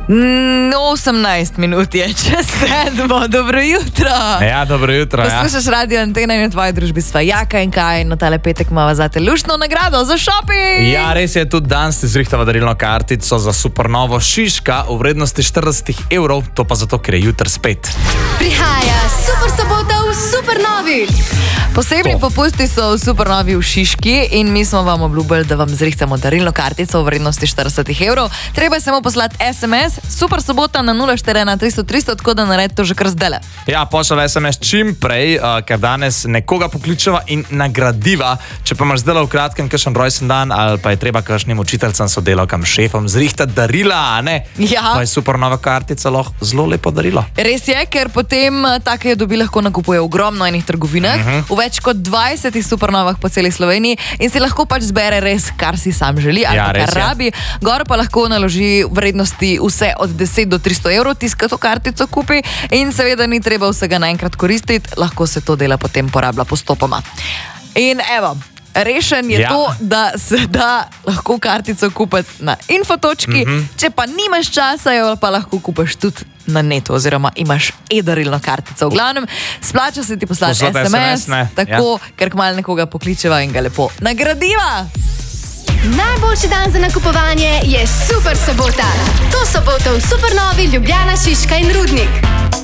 18 minut je, čez 7. Dobro jutro. Ja, dobro jutro. Poslušaš Radio Antena in v tvoji družbi sva Jaka in Kaj. Na tale petek imamo zate luštno nagrado za shopping. Ja, res je, tudi danes ti zrihtava darilno kartico za Supernovo Šiška v vrednosti 40 €, to pa zato, ker je jutr spet. Prihaja Super sobota v Supernovi. Posebni popusti so v Supernovi v Šiški in mi smo vam obljubili, da vam zrihtamo darilno kartico v vrednosti 40 €. Treba samo poslati SMS Super sobota na 041 300 300, tako da naredi to že kar zdajle. Ja, pošlji SMS čim prej, ker danes nekoga pokličeva in nagradiva. Če pa imaš zdaj v kratkem kakšen rojsten dan ali pa je treba kakšnim učiteljcem, sodelavkam, šefom zrihtati darila, a ne? Ja. Pa je Supernova kartica lahko zelo lepo darilo. Res je, ker potem take dobi lahko nakupuje v ogromno enih trgovinah, v več kot 20 Supernovah po celi Sloveniji in si lahko pač zbere res, kar si sam želi ali Ja, pa res kar je. rabi. Gor pa lahko naloži vrednosti vse od 10 do 300 €, tiska to kartico kupi in seveda ni treba vsega naenkrat koristiti, lahko se to dela potem porablja postopoma. In evo, rešen je to, da se da lahko kartico kupiti na infotočki, če pa nimaš časa, jo pa lahko kupiš tudi na netu oziroma imaš e-darilno kartico. V glavnem, splača se ti poslati Poslati SMS, SMS, ne? tako, ker kmalu nekoga pokličeva in ga lepo nagradiva. Najboljši dan za nakupovanje je Super sobota. To soboto v Supernovi Ljubljana, Šiška in Rudnik.